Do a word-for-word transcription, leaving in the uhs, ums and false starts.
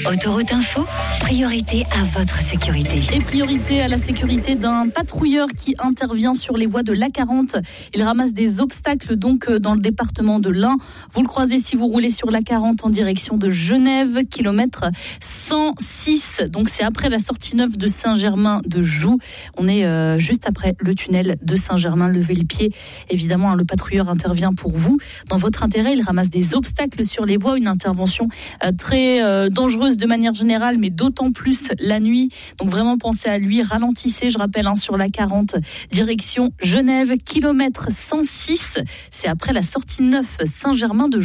Autoroute Info, priorité à votre sécurité. Et priorité à la sécurité d'un patrouilleur qui intervient sur les voies de l'A quarante. Il ramasse des obstacles donc dans le département de l'Ain. Vous le croisez si vous roulez sur l'A quarante en direction de Genève, kilomètre cent six. Donc c'est après la sortie neuve de Saint-Germain-de-Joux. On est euh, juste après le tunnel de Saint-Germain. Levez le pied. Évidemment, hein, le patrouilleur intervient pour vous. Dans votre intérêt, il ramasse des obstacles sur les voies. Une intervention euh, très euh, dangereuse de manière générale, mais d'autant plus la nuit. Donc vraiment pensez à lui, ralentissez, je rappelle, hein, sur la quarante, direction Genève, kilomètre cent six. C'est après la sortie neuf Saint-Germain-de-Joux.